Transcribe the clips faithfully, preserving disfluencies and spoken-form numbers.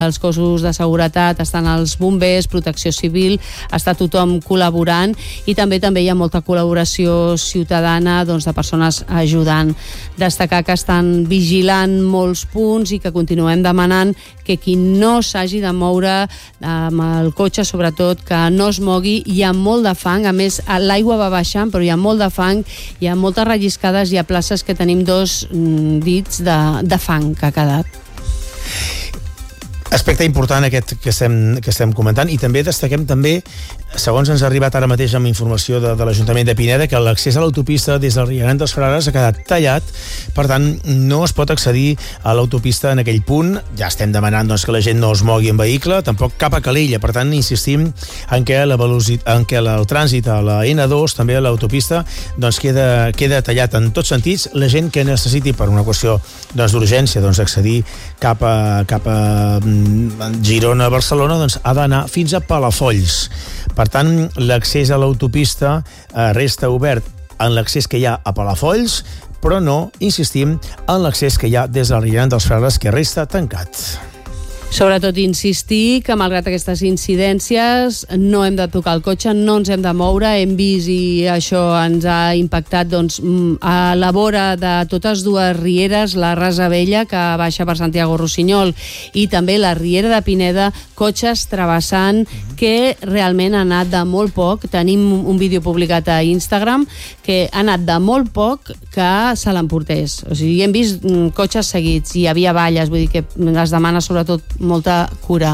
els cossos de seguretat, estan els bombers, protecció civil, està tothom col·laborant i també també hi ha molta col·laboració ciutadana, doncs, de persones ajudant. Destacar que estan vigilant molts punts i que continuem demanant que qui no s'hagi de moure amb el cotxe, sobretot, que no es mogui. Hi ha molt de fang, a més l'aigua va baixant, però hi ha molt de fang, hi ha moltes relliscades, hi ha places que tenim dos dits de, de fang que ha quedat. Aspecte important aquest que estem, que estem comentant, i també destaquem també, segons ens ha arribat ara mateix amb informació de, de l'Ajuntament de Pineda, que l'accés a l'autopista des del Rieran dels Frares ha quedat tallat, per tant no es pot accedir a l'autopista en aquell punt. Ja estem demanant, doncs, que la gent no es mogui en vehicle, tampoc cap a Calella, per tant insistim en què, la velocitat, en què el trànsit a la ena dos, també a l'autopista, doncs queda, queda tallat en tots sentits. La gent que necessiti per una qüestió, doncs, d'urgència, doncs, accedir cap a, cap a Girona, Barcelona, doncs ha d'anar fins a Palafolls. Per tant, l'accés a l'autopista eh, resta obert en l'accés que hi ha a Palafolls, però no, insistim, en l'accés que hi ha des del Rieran dels Frares, que resta tancat. Sobretot insistir que, malgrat aquestes incidències, no hem de tocar el cotxe, no ens hem de moure. Hem vist, i això ens ha impactat, doncs, a la vora de totes dues rieres, la Rasa Vella, que baixa per Santiago Rossinyol, i també la Riera de Pineda, cotxes travessant, que realment ha anat de molt poc. Tenim un vídeo publicat a Instagram que ha anat de molt poc que se l'emportés. O sigui, hem vist cotxes seguits, hi havia valles, vull dir que es demana sobretot molta cura.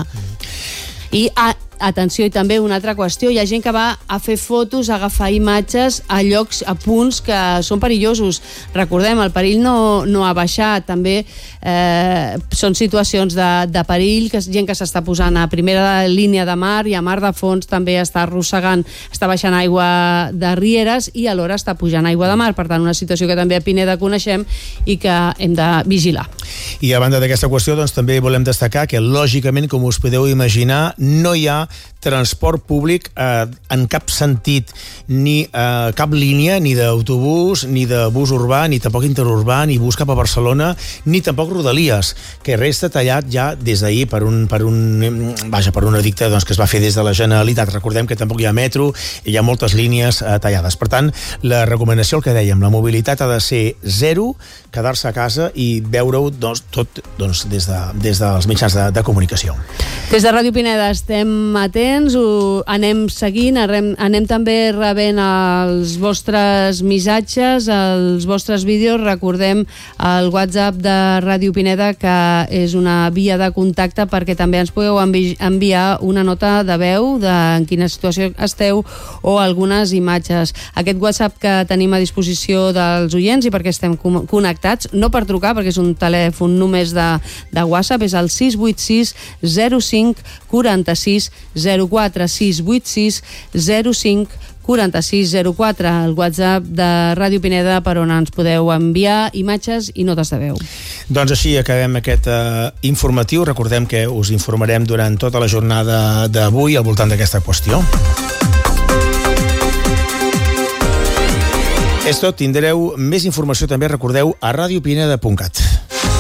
I a, atenció, i també una altra qüestió, hi ha gent que va a fer fotos, a agafar imatges a llocs, a punts que són perillosos. Recordem, el perill no, no ha baixat, també eh, són situacions de, de perill, que gent que s'està posant a primera línia de mar i a mar de fons també està arrossegant, està baixant aigua de rieres i alhora està pujant aigua de mar. Per tant, una situació que també a Pineda coneixem i que hem de vigilar. I a banda d'aquesta qüestió, doncs, també volem destacar que, lògicament, com us podeu imaginar, no hi ha transport públic eh, en cap sentit, ni eh, cap línia, ni d'autobús, ni de bus urbà, ni tampoc interurbà, ni bus cap a Barcelona, ni tampoc Rodalies, que resta tallat ja des d'ahir per un, per un, vaja, per un edicte, doncs, que es va fer des de la Generalitat. Recordem que tampoc hi ha metro, i hi ha moltes línies eh, tallades. Per tant, la recomanació, el que dèiem, la mobilitat ha de ser zero, quedar-se a casa i veure-ho, doncs, tot, doncs, des, de, des dels mitjans de, de comunicació. Des de Ràdio Pineda estem atents, ho anem seguint, anem, anem també rebent els vostres missatges, els vostres vídeos. Recordem el WhatsApp de Ràdio Pineda, que és una via de contacte perquè també ens podeu envi enviar una nota de veu de en quina situació esteu o algunes imatges. Aquest WhatsApp que tenim a disposició dels oients i perquè estem connectats, no per trucar, perquè és un telèfon només de, de WhatsApp, és el sis vuit sis zero cinc quaranta-sis zero quatre, sis vuit sis zero cinc quaranta-sis zero quatre, el WhatsApp de Ràdio Pineda, per on ens podeu enviar imatges i notes de veu. Doncs així acabem aquest eh, informatiu. Recordem que us informarem durant tota la jornada d'avui al voltant d'aquesta qüestió. És tot, tindreu més informació també, recordeu, a radiopineda punt cat.